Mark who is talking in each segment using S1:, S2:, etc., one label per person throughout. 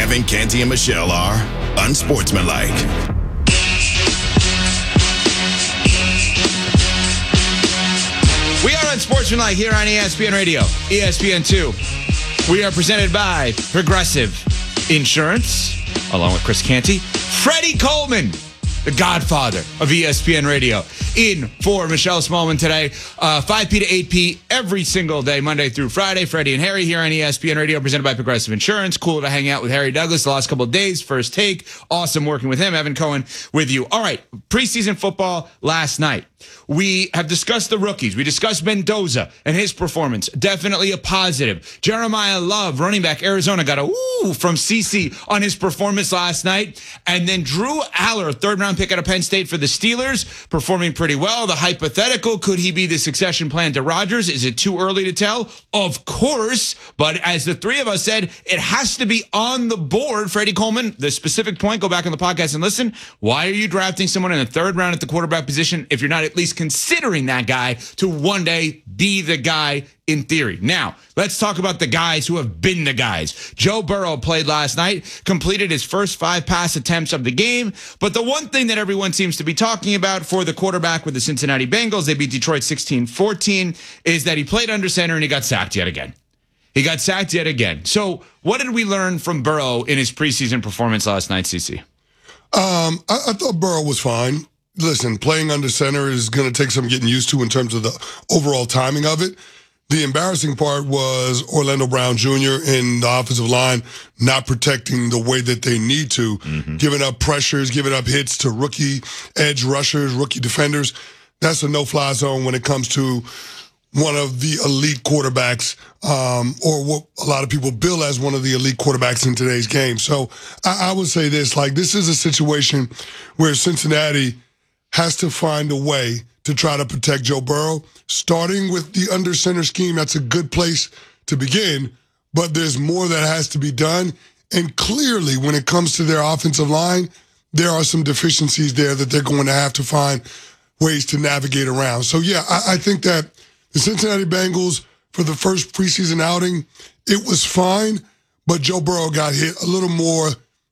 S1: Evan, Canty, and Michelle are unsportsmanlike.
S2: We are unsportsmanlike here on ESPN Radio, ESPN2. We are presented by Progressive Insurance, along with Chris Canty. Freddie Coleman, the godfather of ESPN Radio, in for Michelle Smallman today, 5P to 8P every single day, Monday through Friday. Freddie and Harry here on ESPN Radio, presented by Progressive Insurance. Cool to hang out with Harry Douglas the last couple of days. First Take, awesome working with him. Evan Cohen with you. All right, preseason football last night. We have discussed the rookies. We discussed Mendoza and his performance. Definitely a positive. Jeremiah Love, running back, Arizona, got a woo from CC on his performance last night. And then Drew Aller, third-round pick out of Penn State for the Steelers, performing pretty well. The hypothetical, could he be the succession plan to Rodgers? Is it too early to tell? Of course. But as the three of us said, it has to be on the board. Freddie Coleman, the specific point, go back on the podcast and listen. Why are you drafting someone in the third round at the quarterback position if you're not at least considering that guy to one day be the guy in theory? Now, let's talk about the guys who have been the guys. Joe Burrow played last night, completed his first 5 pass attempts of the game. But the one thing that everyone seems to be talking about for the quarterback with the Cincinnati Bengals, they beat Detroit 16-14, is that he played under center and he got sacked yet again. So what did we learn from Burrow in his preseason performance last night, CC?
S3: I thought Burrow was fine. Listen, playing under center is going to take some getting used to in terms of the overall timing of it. The embarrassing part was Orlando Brown Jr. in the offensive line not protecting the way that they need to, giving up pressures, giving up hits to rookie edge rushers, rookie defenders. That's a no-fly zone when it comes to one of the elite quarterbacks, or what a lot of people bill as one of the elite quarterbacks in today's game. So I would say this, like, this is a situation where Cincinnati has to find a way to try to protect Joe Burrow. Starting with the under center scheme, that's a good place to begin, but there's more that has to be done. And clearly, when it comes to their offensive line, there are some deficiencies there that they're going to have to find ways to navigate around. So, yeah, I think that the Cincinnati Bengals, for the first preseason outing, it was fine, but Joe Burrow got hit a little more.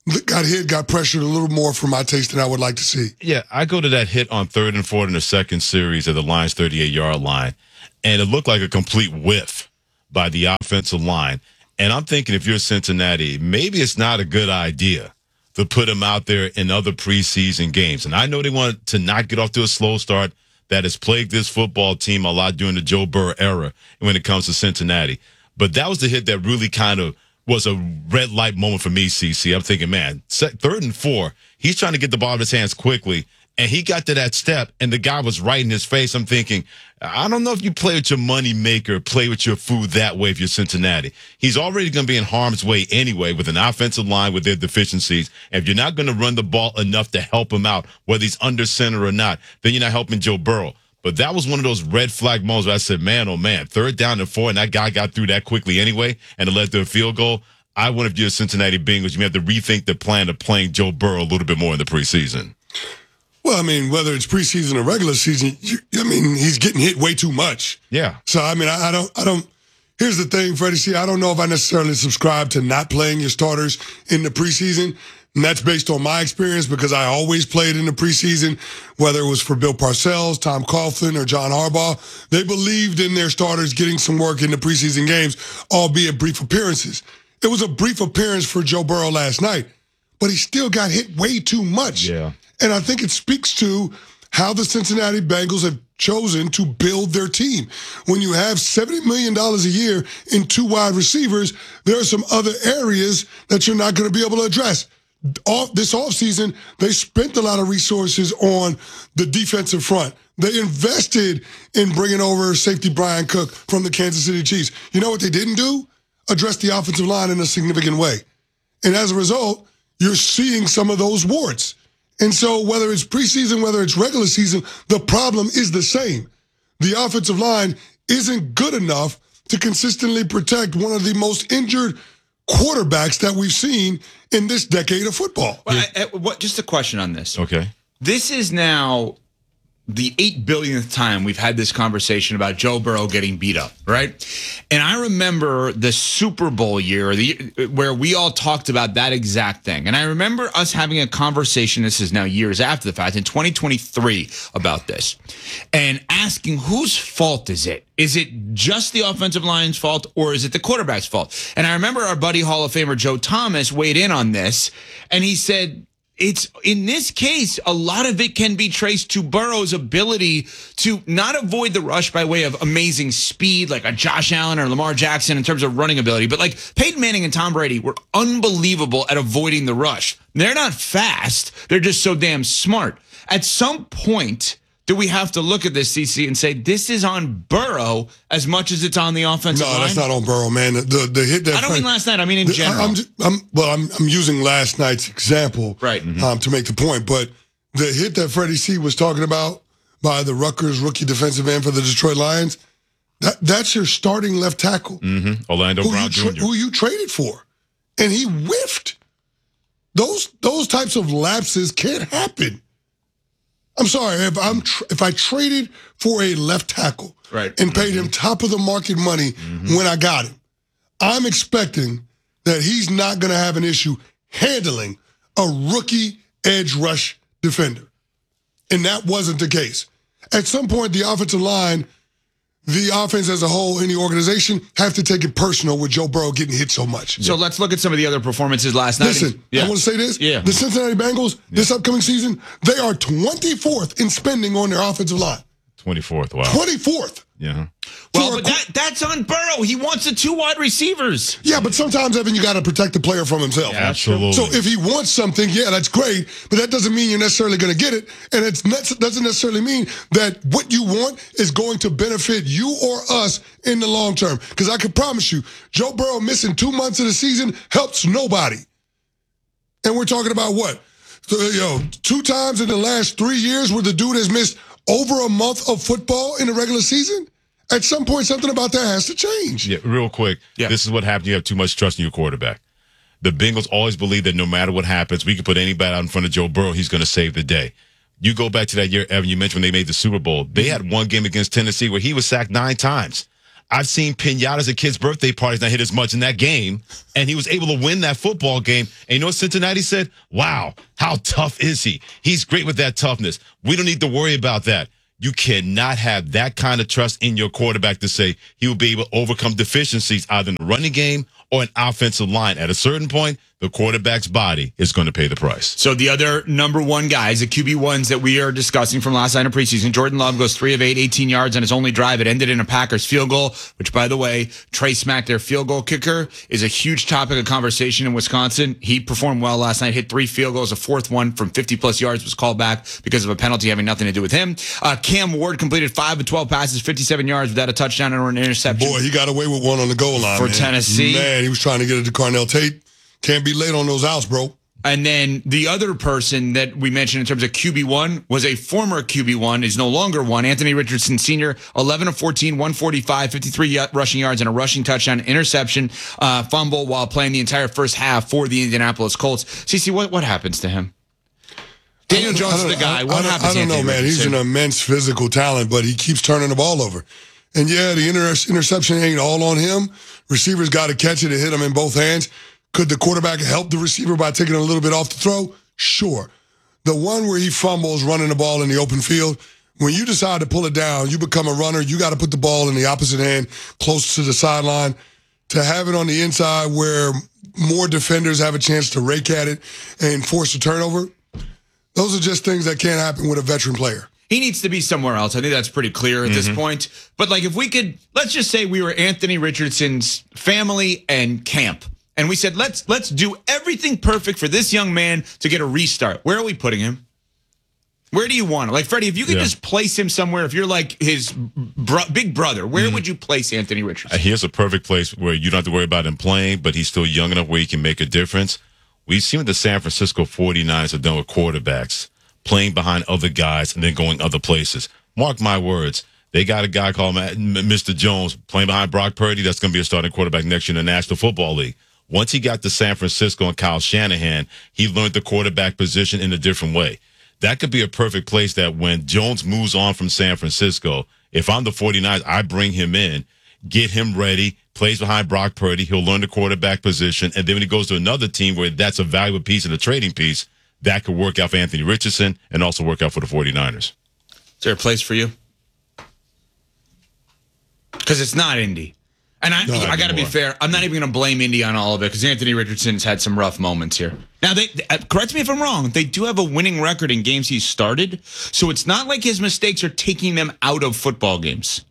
S3: Got pressured a little more for my taste than I would like to see.
S4: Yeah, I go to that hit on 3rd and 4 in the second series at the Lions' 38-yard line, and it looked like a complete whiff by the offensive line. And I'm thinking, if you're Cincinnati, maybe it's not a good idea to put him out there in other preseason games. And I know they want to not get off to a slow start. That has plagued this football team a lot during the Joe Burrow era when it comes to Cincinnati. But that was the hit that really kind of was a red light moment for me, CC. I'm thinking, man, 3rd and 4, he's trying to get the ball in his hands quickly, and he got to that step, and the guy was right in his face. I'm thinking, I don't know if you play with your money maker, play with your food that way if you're Cincinnati. He's already going to be in harm's way anyway with an offensive line with their deficiencies. And if you're not going to run the ball enough to help him out, whether he's under center or not, then you're not helping Joe Burrow. But that was one of those red flag moments where I said, man, oh, man, 3rd down and 4, and that guy got through that quickly anyway, and it led to a field goal. I wonder if you're Cincinnati Bengals, you have to rethink the plan of playing Joe Burrow a little bit more in the preseason.
S3: Well, I mean, whether it's preseason or regular season, he's getting hit way too much.
S4: Yeah.
S3: So, I mean, I don't. Here's the thing, Freddie. See, I don't know if I necessarily subscribe to not playing your starters in the preseason. And that's based on my experience because I always played in the preseason, whether it was for Bill Parcells, Tom Coughlin, or John Harbaugh. They believed in their starters getting some work in the preseason games, albeit brief appearances. It was a brief appearance for Joe Burrow last night, but he still got hit way too much.
S4: Yeah.
S3: And I think it speaks to how the Cincinnati Bengals have chosen to build their team. When you have $70 million a year in 2 wide receivers, there are some other areas that you're not going to be able to address. This offseason, they spent a lot of resources on the defensive front. They invested in bringing over safety Brian Cook from the Kansas City Chiefs. You know what they didn't do? Address the offensive line in a significant way. And as a result, you're seeing some of those warts. And so whether it's preseason, whether it's regular season, the problem is the same. The offensive line isn't good enough to consistently protect one of the most injured quarterbacks that we've seen in this decade of football.
S2: Well, just a question on this.
S4: Okay.
S2: This is now the 8 billionth time we've had this conversation about Joe Burrow getting beat up, right? And I remember the Super Bowl year where we all talked about that exact thing. And I remember us having a conversation, this is now years after the fact, in 2023 about this, and asking whose fault is it? Is it just the offensive line's fault or is it the quarterback's fault? And I remember our buddy Hall of Famer Joe Thomas weighed in on this, and he said, it's in this case, a lot of it can be traced to Burrow's ability to not avoid the rush by way of amazing speed, like a Josh Allen or Lamar Jackson in terms of running ability. But like Peyton Manning and Tom Brady were unbelievable at avoiding the rush. They're not fast. They're just so damn smart. At some point, do we have to look at this, CC, and say this is on Burrow as much as it's on the offensive line?
S3: No, that's not on Burrow, man. The hit that
S2: I don't mean last night. I mean in general.
S3: I'm using last night's example,
S2: right,
S3: to make the point. But the hit that Freddie C was talking about by the Rutgers rookie defensive end for the Detroit Lions, that's your starting left tackle,
S4: Orlando Brown Jr.,
S3: who you traded for, and he whiffed. Those types of lapses can't happen. I'm sorry, if I traded for a left tackle and paid him top of the market money when I got him, I'm expecting that he's not going to have an issue handling a rookie edge rush defender. And that wasn't the case. At some point, the offensive line, the offense as a whole in the organization have to take it personal with Joe Burrow getting hit so much.
S2: So let's look at some of the other performances last night.
S3: Listen, I want to say this. Yeah. The Cincinnati Bengals, this upcoming season, they are 24th in spending on their offensive line.
S4: 24th, wow.
S3: 24th.
S4: Yeah.
S2: Well, but that's on Burrow. He wants the 2 wide receivers.
S3: Yeah, but sometimes, Evan, you got to protect the player from himself.
S4: Yeah, absolutely.
S3: So if he wants something, yeah, that's great, but that doesn't mean you're necessarily going to get it, and it doesn't necessarily mean that what you want is going to benefit you or us in the long term. Because I can promise you, Joe Burrow missing 2 months of the season helps nobody. And we're talking about what? 2 times in the last 3 years where the dude has missed over a month of football in the regular season? At some point, something about that has to change.
S4: Yeah, real quick. Yeah. This is what happens. You have too much trust in your quarterback. The Bengals always believe that no matter what happens, we can put anybody out in front of Joe Burrow. He's going to save the day. You go back to that year, Evan, you mentioned when they made the Super Bowl. They had one game against Tennessee where he was sacked 9 times. I've seen pinatas at kids' birthday parties not hit as much in that game, and he was able to win that football game. And you know what Cincinnati said? Wow, how tough is he? He's great with that toughness. We don't need to worry about that. You cannot have that kind of trust in your quarterback to say he will be able to overcome deficiencies either in the running game or an offensive line. At a certain point, the quarterback's body is going to pay the price.
S2: So the other number one guys, the QB1s that we are discussing from last night of preseason, Jordan Love goes 3 of 8, 18 yards on his only drive. It ended in a Packers field goal, which, by the way, Trey Smack, their field goal kicker, is a huge topic of conversation in Wisconsin. He performed well last night, hit 3 field goals. A 4th one from 50-plus yards was called back because of a penalty having nothing to do with him. Cam Ward completed 5 of 12 passes, 57 yards without a touchdown or an interception.
S3: Boy, he got away with one on the goal line
S2: for Tennessee.
S3: Man, he was trying to get it to Carnell Tate. Can't be late on those outs, bro.
S2: And then the other person that we mentioned in terms of QB1 was a former QB1, is no longer one, Anthony Richardson Sr., 11 of 14, 145, 53 rushing yards and a rushing touchdown, interception, fumble while playing the entire first half for the Indianapolis Colts. CC, what happens to him? Daniel Jones is the guy. What happens to him?
S3: I don't know, man. He's an immense physical talent, but he keeps turning the ball over. And yeah, the interception ain't all on him. Receivers got to catch it and hit him in both hands. Could the quarterback help the receiver by taking a little bit off the throw? Sure. The one where he fumbles running the ball in the open field, when you decide to pull it down, you become a runner, you got to put the ball in the opposite hand, close to the sideline. To have it on the inside where more defenders have a chance to rake at it and force a turnover, those are just things that can't happen with a veteran player.
S2: He needs to be somewhere else. I think that's pretty clear at this point. But like if we could, let's just say we were Anthony Richardson's family and camp. And we said, let's do everything perfect for this young man to get a restart. Where are we putting him? Where do you want him? Like, Freddie, if you could just place him somewhere, if you're like his big brother, where would you place Anthony Richardson?
S4: Here's a perfect place where you don't have to worry about him playing, but he's still young enough where he can make a difference. We've seen what the San Francisco 49ers have done with quarterbacks, playing behind other guys and then going other places. Mark my words. They got a guy called Mr. Jones playing behind Brock Purdy. That's going to be a starting quarterback next year in the National Football League. Once he got to San Francisco and Kyle Shanahan, he learned the quarterback position in a different way. that could be a perfect place that when Jones moves on from San Francisco, if I'm the 49ers, I bring him in, get him ready, plays behind Brock Purdy. He'll learn the quarterback position. And then when he goes to another team where that's a valuable piece and a trading piece, that could work out for Anthony Richardson and also work out for the 49ers.
S2: Is there a place for you? Because it's not Indy. And I got to be fair. I'm not even going to blame Indy on all of it because Anthony Richardson's had some rough moments here. Now, correct me if I'm wrong. They do have a winning record in games he's started. So it's not like his mistakes are taking them out of football games.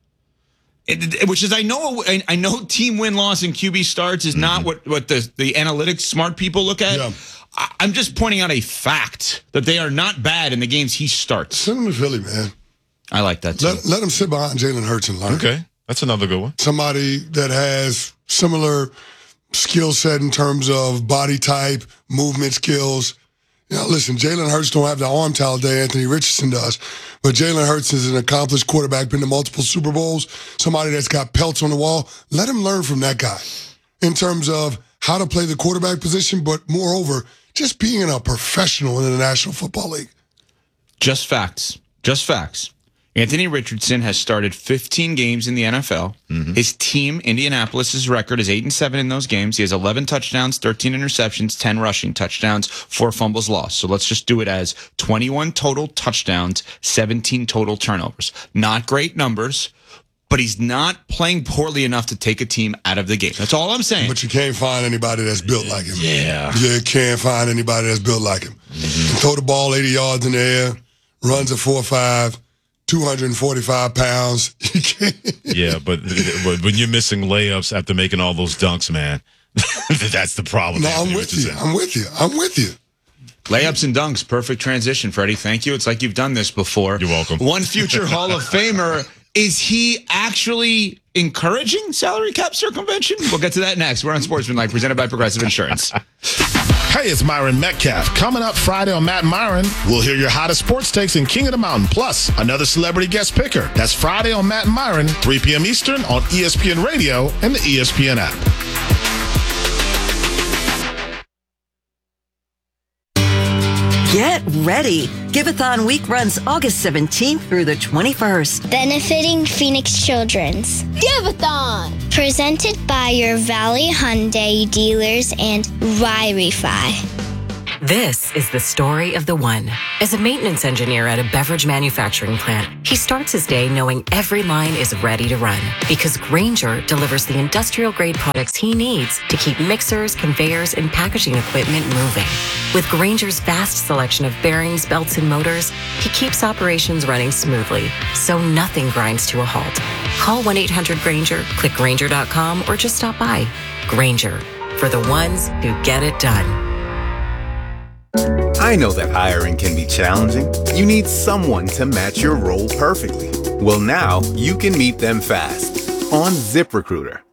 S2: Which is, I know team win-loss and QB starts is not what the analytics smart people look at. Yeah. I'm just pointing out a fact that they are not bad in the games he starts.
S3: Send him to Philly, man.
S2: I like that, too.
S3: Let him sit behind Jalen Hurts and learn.
S4: Okay. That's another good one.
S3: Somebody that has similar skill set in terms of body type, movement skills. You know, listen, Jalen Hurts don't have the arm talent that Anthony Richardson does, but Jalen Hurts is an accomplished quarterback, been to multiple Super Bowls, somebody that's got pelts on the wall. Let him learn from that guy in terms of how to play the quarterback position, but moreover, just being a professional in the National Football League.
S2: Just facts. Just facts. Anthony Richardson has started 15 games in the NFL. His team, Indianapolis' record is 8-7 in those games. He has 11 touchdowns, 13 interceptions, 10 rushing touchdowns, 4 fumbles lost. So let's just do it as 21 total touchdowns, 17 total turnovers. Not great numbers, but he's not playing poorly enough to take a team out of the game. That's all I'm saying.
S3: But you can't find anybody that's built like him.
S4: Yeah.
S3: You can't find anybody that's built like him. Throw the ball 80 yards in the air, runs a 4.5. 245 pounds. You can't.
S4: Yeah, but when you're missing layups after making all those dunks, man, that's the problem.
S3: No, I'm with you. I'm with you.
S2: Layups and dunks, perfect transition, Freddie. Thank you. It's like you've done this before.
S4: You're welcome.
S2: One future Hall of Famer. Is he actually encouraging salary cap circumvention? We'll get to that next. We're on Sportsmanlike, presented by Progressive Insurance.
S5: Hey, it's Myron Metcalf. Coming up Friday on Matt and Myron, we'll hear your hottest sports takes in King of the Mountain, plus another celebrity guest picker. That's Friday on Matt and Myron, 3 p.m. Eastern on ESPN Radio and the ESPN app.
S6: Get ready. Giveathon Week runs August 17th through the 21st.
S7: Benefiting Phoenix Children's.
S8: Giveathon!
S7: Presented by your Valley Hyundai dealers and Ry-Refi.
S9: This is the story of the one. As a maintenance engineer at a beverage manufacturing plant, he starts his day knowing every line is ready to run because Grainger delivers the industrial-grade products he needs to keep mixers, conveyors, and packaging equipment moving. With Grainger's vast selection of bearings, belts, and motors, he keeps operations running smoothly, so nothing grinds to a halt. Call 1-800-GRAINGER, click Grainger.com, or just stop by. Grainger, for the ones who get it done.
S10: I know that hiring can be challenging. You need someone to match your role perfectly. Well, now you can meet them fast on ZipRecruiter.